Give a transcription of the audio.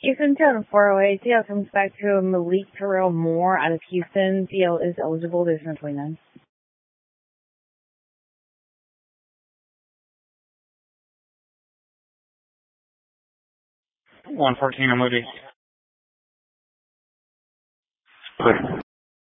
Houston 408. CL comes back to Malik Terrell Moore out of Houston. CL is eligible. There's no 29. 114 on Moody. Push.